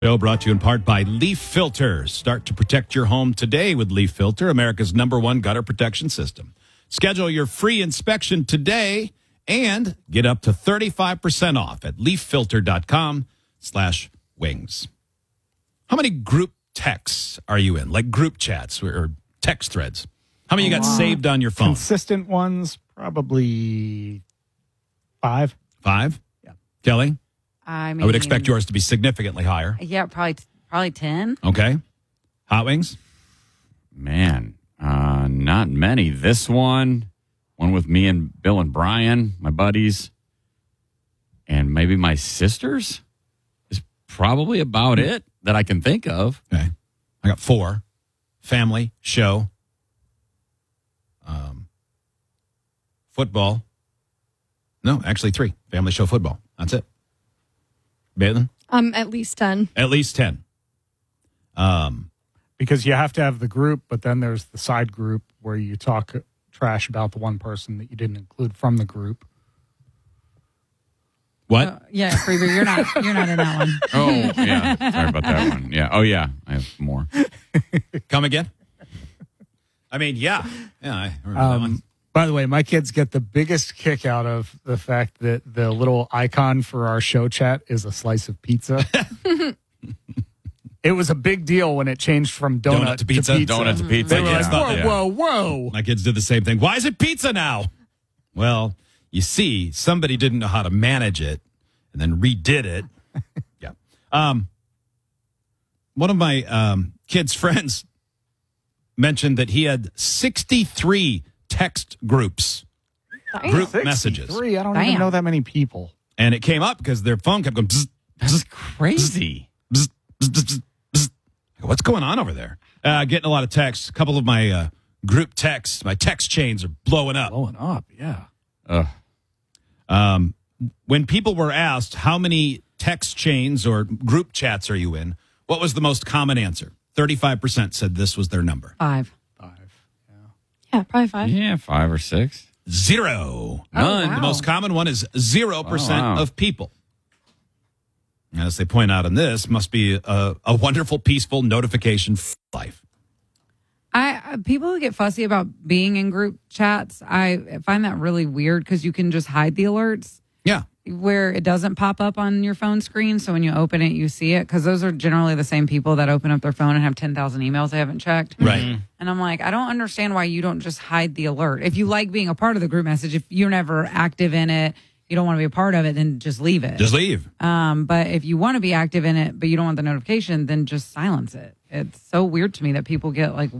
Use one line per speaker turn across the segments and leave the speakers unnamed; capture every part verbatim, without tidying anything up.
Show brought to you in part by Leaf Filter. Start to protect your home today with Leaf Filter, America's number one gutter protection system. Schedule your free inspection today and get up to thirty-five percent off at leaffilter.com slash wings. How many group texts are you in? Like group chats or text threads? How many you got saved on your phone?
Consistent ones, probably five.
Five?
Yeah.
Kelly?
I mean,
I would expect yours to be significantly higher.
Yeah, probably probably ten.
Okay. Hot Wings?
Man, uh, not many. This one, one with me and Bill and Brian, my buddies, and maybe my sisters is probably about it that I can think of.
Okay. I got four. Family, show, um, football. No, actually three. Family, show, football. That's it. Bailyn?
Um, at least ten.
At least ten. Um,
Because you have to have the group, but then there's the side group where you talk trash about the one person that you didn't include from the group.
what?
Uh, yeah, Freebie, you're not you're not in that one.
Oh, yeah. Sorry about that one. Yeah. Oh, yeah. I have more.
Come again? I mean, yeah. Yeah, I remember that one.
Um, by the way, my kids get the biggest kick out of the fact that the little icon for our show chat is a slice of pizza. It was a big deal when it changed from donut,
Donut to pizza?
Donut to pizza.
They were
yeah.
like, whoa,
Yeah.
whoa, whoa.
My kids did the same thing. Why is it pizza now? Well, you see, somebody didn't know how to manage it and then redid it. Yeah. Um, one of my um, kids' friends mentioned that he had sixty-three text groups, group messages.
Three. I don't
Damn.
even know that many people.
And it came up because their phone kept going, bzz,
That's crazy.
bzz, bzz, bzz, bzz. I go, what's going on over there? Uh, getting a lot of texts. A couple of my uh, group texts, my text chains are blowing up.
Blowing up, yeah.
Ugh.
Um, when people were asked how many text chains or group chats are you in, what was the most common answer? thirty-five percent said this was their number.
Five.
Five.
Yeah, probably five.
Yeah, five or six.
Zero.
None.
wow.
The most common one is zero percent
Oh, wow.
of people. As they point out in this, must be a, a wonderful, peaceful notification life.
I I- people who get fussy about being in group chats, I find that really weird because you can just hide the alerts
Yeah.
where it doesn't pop up on your phone screen. So when you open it, you see it because those are generally the same people that open up their phone and have ten thousand emails they haven't checked.
Right.
And I'm like, I don't understand why you don't just hide the alert. If you like being a part of the group message, if you're never active in it, you don't want to be a part of it, then just leave it.
Just leave.
Um, but if you want to be active in it, but you don't want the notification, then just silence it. It's so weird to me that people get like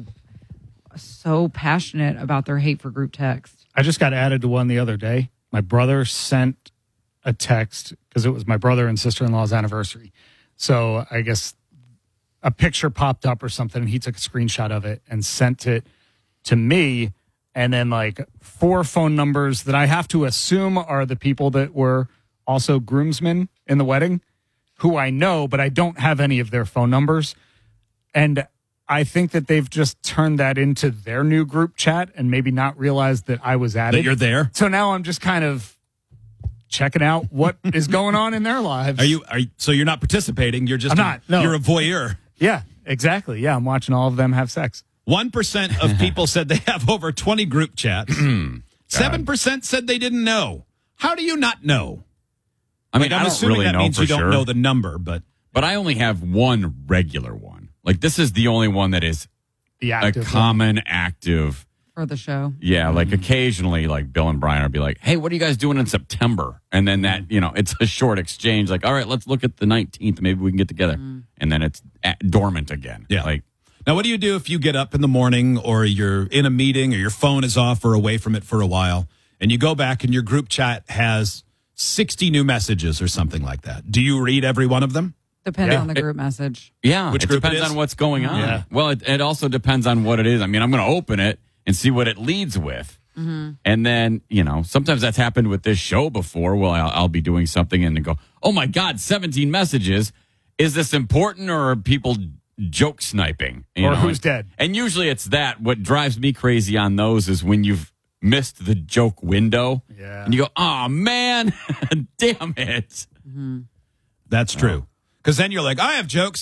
so passionate about their hate for group text.
I just got added to one the other day. My brother sent a text because it was my brother and sister-in-law's anniversary. So I guess a picture popped up or something, and he took a screenshot of it and sent it to me. And then like four phone numbers that I have to assume are the people that were also groomsmen in the wedding, who I know, but I don't have any of their phone numbers. And I think that they've just turned that into their new group chat and maybe not realized that I was added.
That you're there.
So now I'm just kind of checking out what is going on in their lives.
Are you? Are you, so you're not participating? You're just.
I'm not, no.
You're a voyeur.
Yeah, exactly. Yeah, I'm watching all of them have sex.
One percent of people said they have over twenty group chats. Seven percent said they didn't know. How do you not know?
I mean,
Like, I'm
I don't
assuming
really
that
know
means
for
you don't
sure,
know the number, but
but I only have one regular one. Like, this is the only one that is
The
a
active
common active.
For the show.
Yeah, like occasionally, like Bill and Brian will be like, "Hey, what are you guys doing in September?" And then that, you know, it's a short exchange. Like, "All right, let's look at the nineteenth. Maybe we can get together." And then it's at, dormant again.
Yeah.
Like,
now what do you do if you get up in the morning or you're in a meeting or your phone is off or away from it for a while and you go back and your group chat has sixty new messages or something like that? Do you read every one of them?
Depends
Yeah.
on the group message.
yeah,
Which
it
group it
depends
is?
on what's going on.
Yeah.
Well, it, it also depends on what it is. I mean, I'm going to open it and see what it leads with. And then, you know, sometimes that's happened with this show before. Well, I'll, I'll be doing something and then go, "Oh my God, seventeen messages. Is this important or are people joke sniping?" You
Or
know,
who's
and,
dead?
And usually it's that. What drives me crazy on those is when you've missed the joke window.
Yeah.
And you go, "Oh man, damn it."
That's true. Because then you're like, I have jokes.